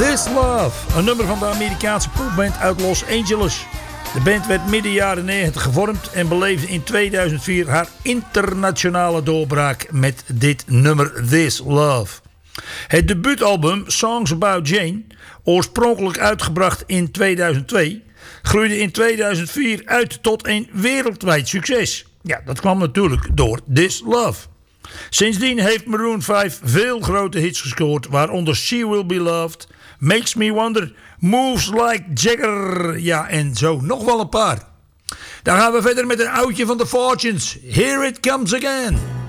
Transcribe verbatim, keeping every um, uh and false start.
This Love, een nummer van de Amerikaanse popband uit Los Angeles. De band werd midden jaren negentig gevormd en beleefde in tweeduizend vier haar internationale doorbraak met dit nummer This Love. Het debuutalbum Songs About Jane, oorspronkelijk uitgebracht in tweeduizend twee, groeide in tweeduizend vier uit tot een wereldwijd succes. Ja, dat kwam natuurlijk door This Love. Sindsdien heeft Maroon vijf veel grote hits gescoord, waaronder She Will Be Loved, Makes Me Wonder, Moves Like Jagger, ja, en zo nog wel een paar. Dan gaan we verder met een oudje van The Fortunes. Here It Comes Again.